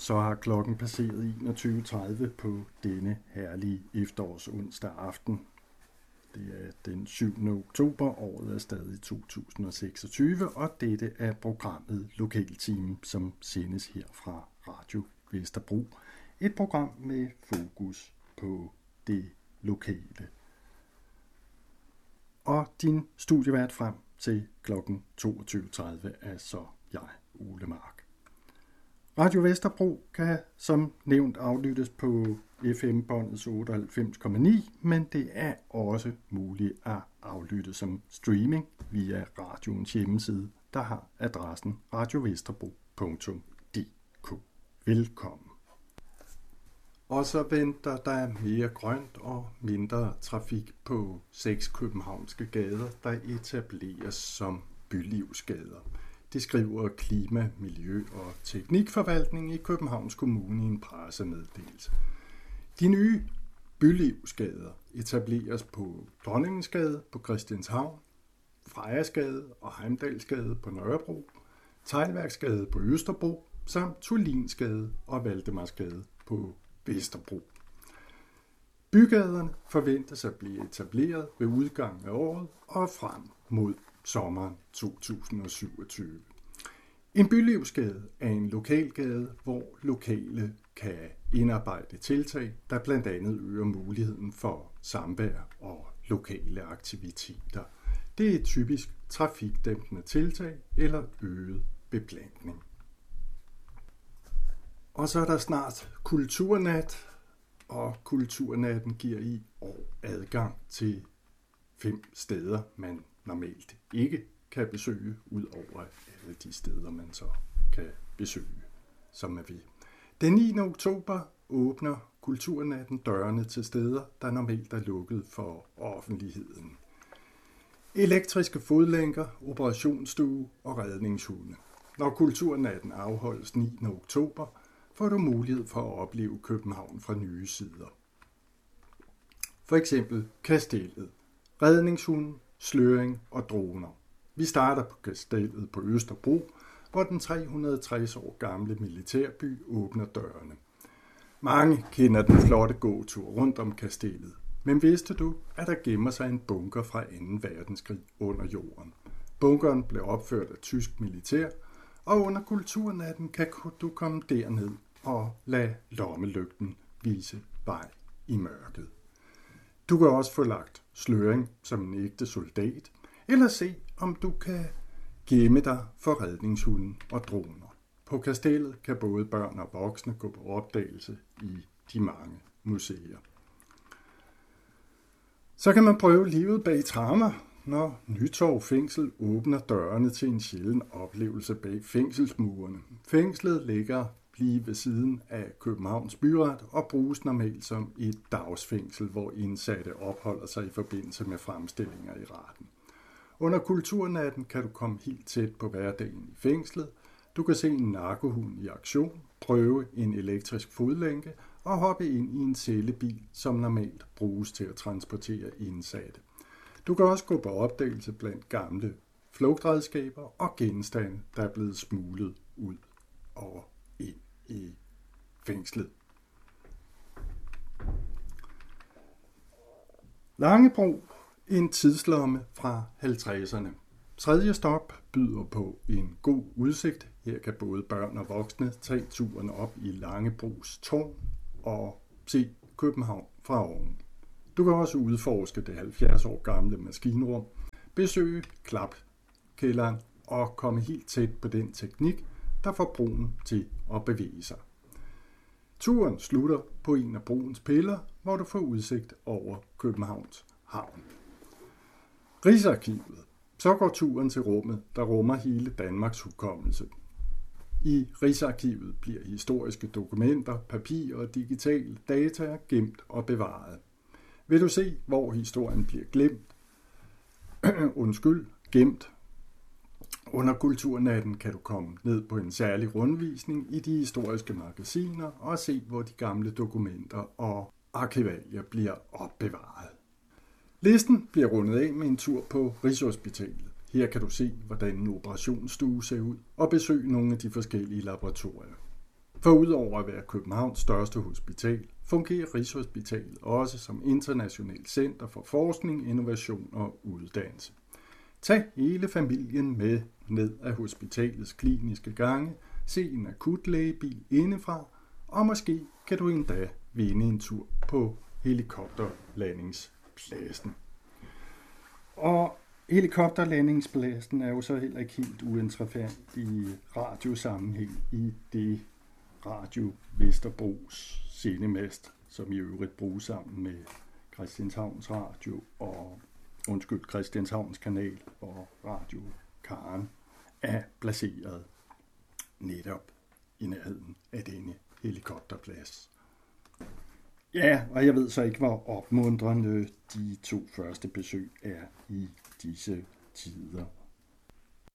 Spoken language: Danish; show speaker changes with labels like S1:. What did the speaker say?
S1: Så har klokken passeret 21.30 på denne herlige efterårsonsdag aften. Det er den 7. oktober, året er stadig 2026, og dette er programmet Lokalteam, som sendes her fra Radio Vesterbro. Et program med fokus på det lokale. Og din studievært frem til klokken 22.30 er så jeg, Ole Mark. Radio Vesterbro kan som nævnt aflyttes på FM-båndets 98,9, men det er også muligt at aflytte som streaming via radioens hjemmeside, der har adressen radiovesterbro.dk. Velkommen. Og så venter der mere grønt og mindre trafik på 6 københavnske gader, der etableres som bylivsgader. Det skriver Klima-, Miljø- og Teknikforvaltning i Københavns Kommune i en pressemeddelelse. De nye bylivsgader etableres på Dronningesgade på Christianshavn, Frejersgade og Heimdalsgade på Nørrebro, Teglværksgade på Østerbro samt Tullinsgade og Valdemarsgade på Vesterbro. Bygaderne forventes at blive etableret ved udgangen af året og frem mod sommeren 2027. En bylivsgade er en lokalgade, hvor lokale kan indarbejde tiltag, der blandt andet øger muligheden for samvær og lokale aktiviteter. Det er typisk trafikdæmpende tiltag eller øget beplantning. Og så er der snart kulturnat, og kulturnatten giver i år adgang til 5 steder, man normalt ikke kan besøge, ud over alle de steder, man så kan besøge, som man vil. Den 9. oktober åbner kulturnatten dørene til steder, der normalt er lukket for offentligheden. Elektriske fodlænker, operationsstue og redningshunde. Når kulturnatten afholdes 9. oktober, får du mulighed for at opleve København fra nye sider. For eksempel Kastellet, redningshunden, sløring og droner. Vi starter på Kastellet på Østerbro, hvor den 360 år gamle militærby åbner dørene. Mange kender den flotte gåtur rundt om Kastellet, men vidste du, at der gemmer sig en bunker fra 2. verdenskrig under jorden? Bunkeren blev opført af tysk militær, og under kulturnatten kan du komme derned og lade lommelygten vise vej i mørket. Du kan også få lagt sløring som en ægte soldat, eller se, om du kan gemme dig for redningshunden og droner. På Kastellet kan både børn og voksne gå på opdagelse i de mange museer. Så kan man prøve livet bag tremmer, når Nytorv Fængsel åbner dørene til en sjælden oplevelse bag fængselsmurene. Fængslet ligger lige ved siden af Københavns Byret og bruges normalt som et dagsfængsel, hvor indsatte opholder sig i forbindelse med fremstillinger i retten. Under kulturnatten kan du komme helt tæt på hverdagen i fængslet. Du kan se en narkohund i aktion, prøve en elektrisk fodlænke og hoppe ind i en cellebil, som normalt bruges til at transportere indsatte. Du kan også gå på opdagelse blandt gamle flugtredskaber og genstande, der er blevet smuglet ud og ind i fængslet. Langebro, en tidslomme fra 50'erne. Tredje stop byder på en god udsigt. Her kan både børn og voksne tage turen op i Langebros tårn og se København fra oven. Du kan også udforske det 70 år gamle maskinrum, besøge klapkælderen og komme helt tæt på den teknik, der får broen til at bevæge sig. Turen slutter på en af broens piller, hvor du får udsigt over Københavns havn. Rigsarkivet. Så går turen til rummet, der rummer hele Danmarks hukommelse. I Rigsarkivet bliver historiske dokumenter, papir og digitale data gemt og bevaret. Vil du se, hvor historien bliver gemt? Under kulturnatten kan du komme ned på en særlig rundvisning i de historiske magasiner og se, hvor de gamle dokumenter og arkivalier bliver opbevaret. Listen bliver rundet af med en tur på Rigshospitalet. Her kan du se, hvordan en operationsstue ser ud og besøge nogle af de forskellige laboratorier. For udover at være Københavns største hospital, fungerer Rigshospitalet også som internationalt center for forskning, innovation og uddannelse. Tag hele familien med ned af hospitalets kliniske gange, se en akutlægebil indefra, og måske kan du endda vinde en tur på helikopterlandingspladsen. Og helikopterlandingspladsen er jo så heller ikke helt uinteressant i radiosammenhæng i det Radio Vesterbros sendemast, som i øvrigt bruges sammen med Christianshavns Radio og Christianshavns Kanal og Radio Karen er placeret netop i nærheden af denne helikopterplads. Ja, og jeg ved så ikke, hvor opmuntrende de 2 første besøg er i disse tider.